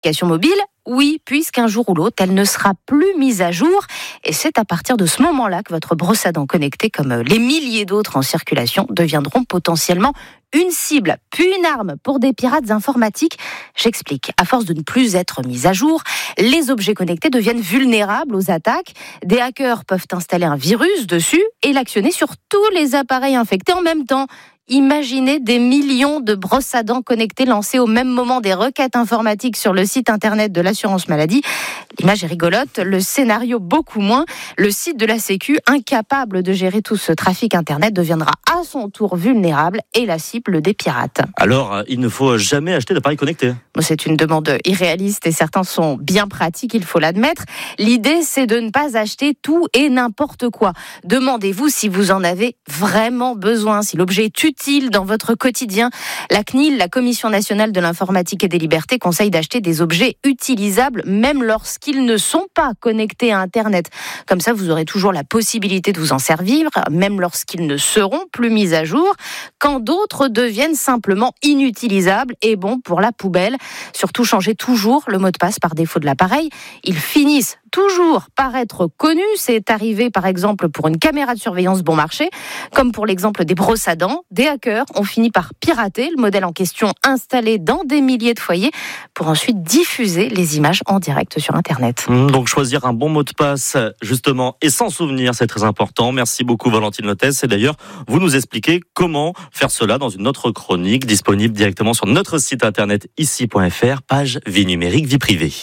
l'application mobile, oui, puisqu'un jour ou l'autre, elle ne sera plus mise à jour. Et c'est à partir de ce moment-là que votre brosse à dents connectée, comme les milliers d'autres en circulation, deviendront potentiellement une cible, puis une arme pour des pirates informatiques. J'explique. À force de ne plus être mis à jour, les objets connectés deviennent vulnérables aux attaques. Des hackers peuvent installer un virus dessus et l'actionner sur tous les appareils infectés en même temps. Imaginez des millions de brosses à dents connectées lancées au même moment des requêtes informatiques sur le site internet de l'assurance maladie. L'image est rigolote, le scénario beaucoup moins. Le site de la Sécu, incapable de gérer tout ce trafic internet, deviendra à son tour vulnérable et la cible des pirates. Alors, il ne faut jamais acheter d'appareil connecté. C'est une demande irréaliste et certains sont bien pratiques, il faut l'admettre. L'idée, c'est de ne pas acheter tout et n'importe quoi. Demandez-vous si vous en avez vraiment besoin, si l'objet est utile dans votre quotidien. La CNIL, la Commission nationale de l'informatique et des libertés, conseille d'acheter des objets utilisables même lorsqu'ils ne sont pas connectés à Internet. Comme ça, vous aurez toujours la possibilité de vous en servir, même lorsqu'ils ne seront plus mis à jour, quand d'autres deviennent simplement inutilisables et bons pour la poubelle. Surtout, changez toujours le mot de passe par défaut de l'appareil. Ils finissent toujours par être connus. C'est arrivé par exemple pour une caméra de surveillance bon marché, comme pour l'exemple des brosses à dents. Des hackers ont fini par pirater le modèle en question installé dans des milliers de foyers pour ensuite diffuser les images en direct sur Internet. Donc choisir un bon mot de passe justement et sans souvenir, c'est très important. Merci beaucoup Valentine Lotès. Et d'ailleurs, vous nous expliquez comment faire cela dans une autre chronique disponible directement sur notre site internet ici.fr, page vie numérique, vie privée.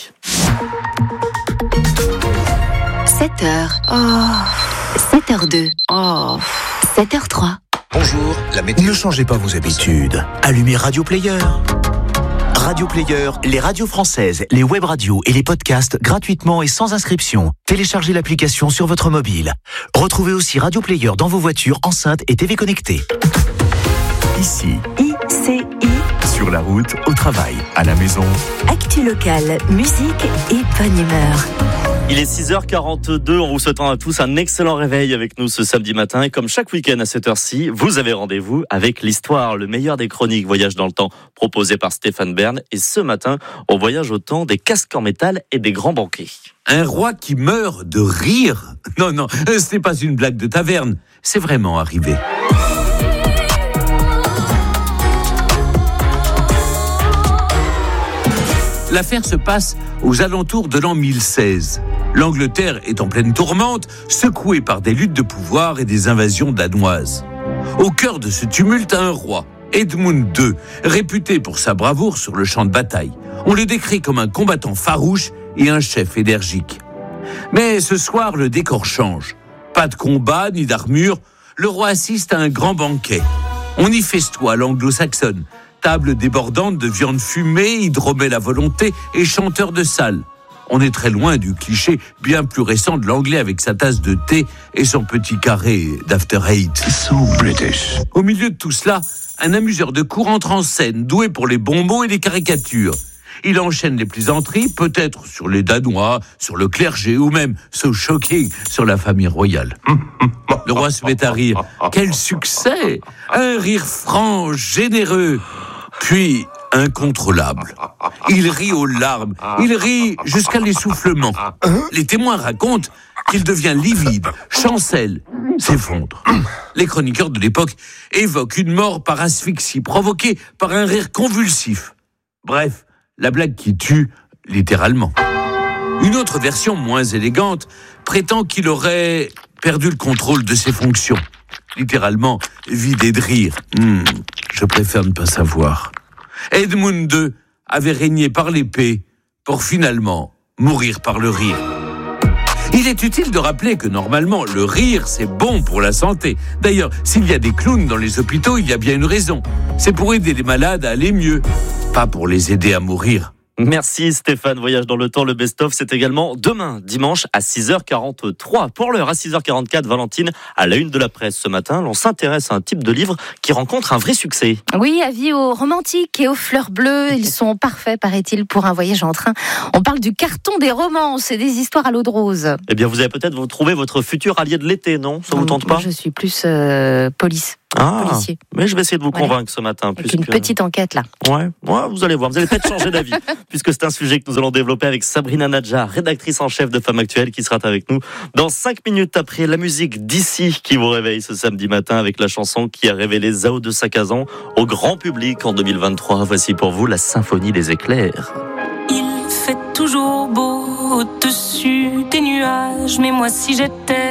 7h. Oh. 7h02. Oh. 7h03. Bonjour, la météo. Ne changez pas vos habitudes. Allumez Radio Player. Radio Player, les radios françaises, les web radios et les podcasts gratuitement et sans inscription. Téléchargez l'application sur votre mobile. Retrouvez aussi Radio Player dans vos voitures, enceintes et TV connectées. Ici. ICI. Sur la route, au travail, à la maison. Actu locale, musique et bonne humeur. Il est 6h42, en vous souhaitant à tous un excellent réveil avec nous ce samedi matin. Et comme chaque week-end à cette heure-ci, vous avez rendez-vous avec l'histoire, le meilleur des chroniques Voyage dans le temps proposé par Stéphane Bern. Et ce matin, on voyage au temps des casques en métal et des grands banquets. Un roi qui meurt de rire ? Non, ce n'est pas une blague de taverne, c'est vraiment arrivé. L'affaire se passe aux alentours de l'an 1016. L'Angleterre est en pleine tourmente, secouée par des luttes de pouvoir et des invasions danoises. Au cœur de ce tumulte, un roi, Edmund II, réputé pour sa bravoure sur le champ de bataille. On le décrit comme un combattant farouche et un chef énergique. Mais ce soir, le décor change. Pas de combat ni d'armure, le roi assiste à un grand banquet. On y festoie à l'anglo-saxonne. Table débordante de viande fumée, hydromel à volonté et chanteur de salle. On est très loin du cliché bien plus récent de l'anglais avec sa tasse de thé et son petit carré d'after eight. So British. Au milieu de tout cela, un amuseur de cour entre en scène, doué pour les bons mots et les caricatures. Il enchaîne les plaisanteries, peut-être sur les Danois, sur le clergé ou même, so shocking, sur la famille royale. Le roi se met à rire. Quel succès! Un rire franc, généreux, puis incontrôlable. Il rit aux larmes, il rit jusqu'à l'essoufflement. Les témoins racontent qu'il devient livide, chancelle, s'effondre. Les chroniqueurs de l'époque évoquent une mort par asphyxie provoquée par un rire convulsif. Bref, la blague qui tue, littéralement. Une autre version moins élégante prétend qu'il aurait perdu le contrôle de ses fonctions. Littéralement, vidé de rire. Je préfère ne pas savoir. Edmund II avait régné par l'épée pour finalement mourir par le rire. Il est utile de rappeler que normalement, le rire, c'est bon pour la santé. D'ailleurs, s'il y a des clowns dans les hôpitaux, il y a bien une raison. C'est pour aider les malades à aller mieux, pas pour les aider à mourir. Merci Stéphane, Voyage dans le temps, le best-of, c'est également demain, dimanche à 6h43. Pour l'heure, à 6h44, Valentine, à la une de la presse ce matin, l'on s'intéresse à un type de livre qui rencontre un vrai succès. Oui, avis aux romantiques et aux fleurs bleues, ils sont parfaits, paraît-il, pour un voyage en train. On parle du carton des romances et des histoires à l'eau de rose. Eh bien, vous allez peut-être trouver votre futur allié de l'été, non ? Ça vous tente pas ? Moi, je suis plus police. policier. Mais je vais essayer de vous convaincre ce matin. Avec une petite enquête là. Ouais, vous allez voir, vous allez peut-être changer d'avis, puisque c'est un sujet que nous allons développer avec Sabrina Nadjar, rédactrice en chef de Femmes Actuelles, qui sera avec nous dans 5 minutes après la musique d'ici qui vous réveille ce samedi matin avec la chanson qui a révélé Zao de Sakazan au grand public en 2023. Voici pour vous la symphonie des éclairs. Il fait toujours beau au-dessus des nuages, mais moi si j'étais